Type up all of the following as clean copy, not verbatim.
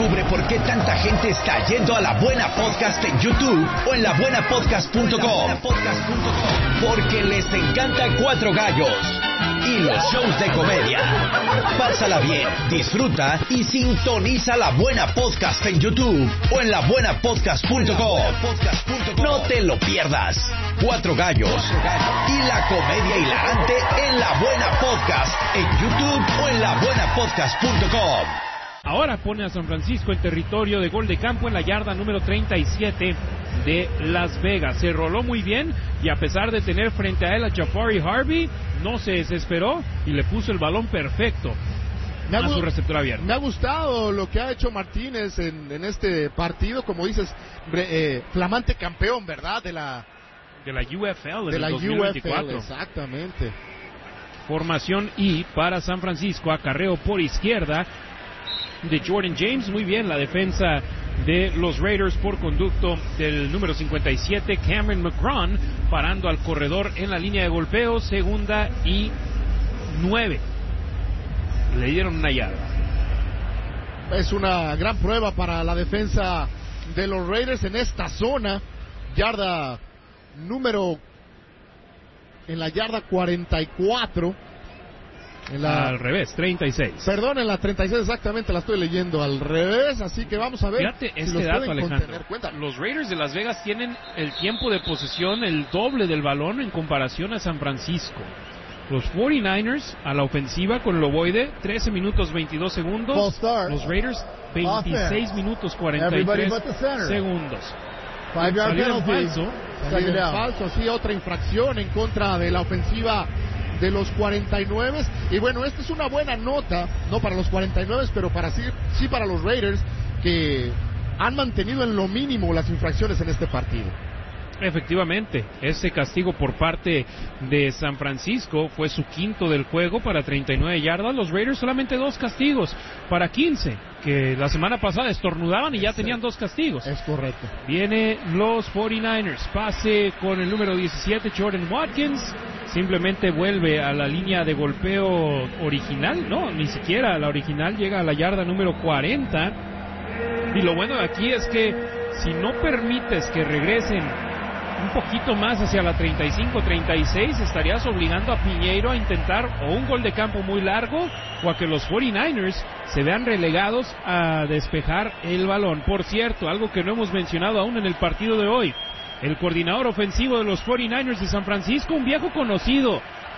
Descubre por qué tanta gente está yendo a La Buena Podcast en YouTube o en labuenapodcast.com. Porque les encanta Cuatro Gallos y los shows de comedia. Pásala bien, disfruta y sintoniza La Buena Podcast en YouTube o en labuenapodcast.com. No te lo pierdas. Cuatro Gallos y la comedia hilarante en La Buena Podcast en YouTube o en labuenapodcast.com. Ahora pone a San Francisco en territorio de gol de campo en la yarda número 37 de Las Vegas. Se roló muy bien y a pesar de tener frente a él a Jafari Harvey, no se desesperó y le puso el balón perfecto a su receptor abierto. Me ha gustado lo que ha hecho Martínez en este partido, como dices, flamante campeón, ¿verdad? De la UFL de en la el 2024. UFL, exactamente. Formación I para San Francisco, acarreo por izquierda de Jordan James. Muy bien la defensa de los Raiders por conducto del número 57 Cameron McGrawn, parando al corredor en la línea de golpeo. Segunda y 9. Le dieron una yarda. Es una gran prueba para la defensa de los Raiders en esta zona. Yarda número en la yarda 44. Al revés, 36. Perdón, en la 36 exactamente, la estoy leyendo al revés, así que vamos a ver. Fíjate si los dato, pueden Alejandro. contener. Los Raiders de Las Vegas tienen el tiempo de posesión el doble del balón en comparación a San Francisco. Los 49ers a la ofensiva con el ovoide, 13 minutos 22 segundos. Los Raiders, 26 minutos 43 segundos. Salió en falso. Salió en falso, sí, otra infracción en contra de la ofensiva de los 49. Y bueno, esta es una buena nota, no para los 49, pero sí para los Raiders, que han mantenido en lo mínimo las infracciones en este partido. Efectivamente, ese castigo por parte de San Francisco fue su quinto del juego para 39 yardas. Los Raiders solamente 2 castigos para 15, que la semana pasada estornudaban y ya tenían 2 castigos. Es correcto. Viene los 49ers, pase con el número 17 Jordan Watkins, simplemente vuelve a la línea de golpeo original, no, ni siquiera a la original, llega a la yarda número 40. Y lo bueno de aquí es que si no permites que regresen un poquito más hacia la 35-36, estarías obligando a Piñeiro a intentar o un gol de campo muy largo o a que los 49ers se vean relegados a despejar el balón. Por cierto, algo que no hemos mencionado aún en el partido de hoy, el coordinador ofensivo de los 49ers de San Francisco, un viejo conocido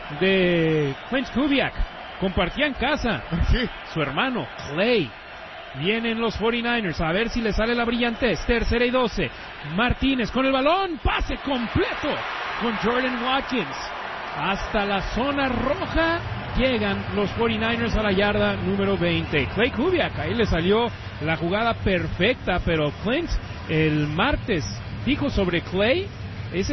de Clint Kubiak, compartía en casa, sí, su hermano Clay. Vienen los 49ers, a ver si le sale la brillantez. Tercera y 12. Martínez con el balón, pase completo con Jordan Watkins. Hasta la zona roja llegan los 49ers a la yarda número 20. Clay Kubiak, ahí le salió la jugada perfecta, pero Clint el martes dijo sobre Clay, es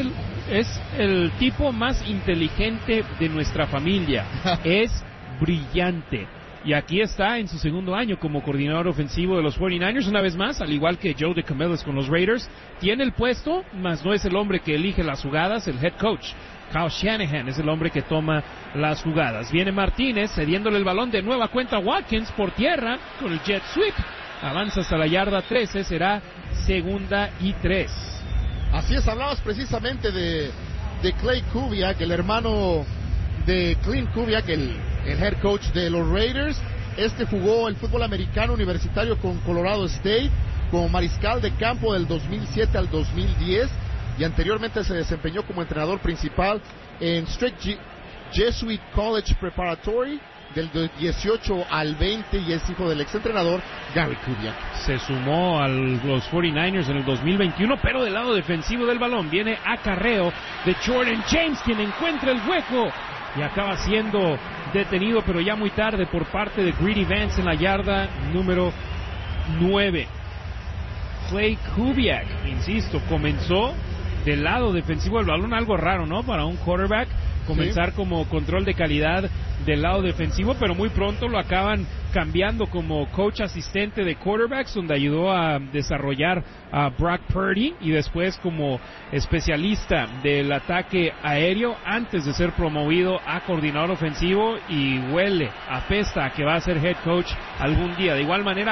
el tipo más inteligente de nuestra familia. Es brillante. Y aquí está en su segundo año como coordinador ofensivo de los 49ers, una vez más, al igual que Joe DeCamillis con los Raiders. Tiene el puesto, mas no es el hombre que elige las jugadas, el head coach. Kyle Shanahan es el hombre que toma las jugadas. Viene Martínez cediéndole el balón de nueva cuenta a Watkins por tierra con el jet sweep. Avanza hasta la yarda 13, será segunda y 3. Así es, hablabas precisamente de Clay Kubiak, el hermano de Clint Kubiak, el head coach de los Raiders. Jugó el fútbol americano universitario con Colorado State como mariscal de campo del 2007 al 2010 y anteriormente se desempeñó como entrenador principal en Strict Jesuit College Preparatory del 18 al 20 y es hijo del exentrenador Gary Kubiak. Se sumó a los 49ers en el 2021, pero del lado defensivo del balón viene acarreo de Jordan James, quien encuentra el hueco y acaba siendo detenido, pero ya muy tarde, por parte de Greedy Vance en la yarda número 9. Clay Kubiak, insisto, comenzó del lado defensivo del balón, algo raro, ¿no? Para un quarterback, comenzar como control de calidad del lado defensivo, pero muy pronto lo acaban cambiando como coach asistente de quarterbacks, donde ayudó a desarrollar a Brock Purdy, y después como especialista del ataque aéreo antes de ser promovido a coordinador ofensivo, y huele, apesta a que va a ser head coach algún día. De igual manera